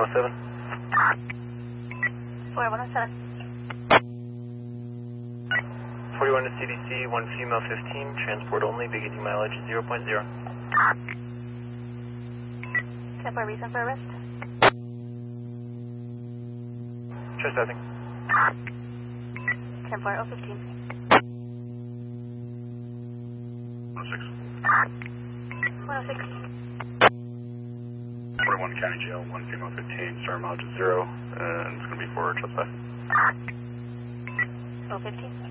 107. 4107. 41 to CDC, 1 female 15, transport only, beginning mileage 0.0. 10-4, reason for arrest? Trespassing. 10-4, 015. 106. 106. 41 County Jail, 1 female 15, start mileage 0, and it's going to be for trespass. 015.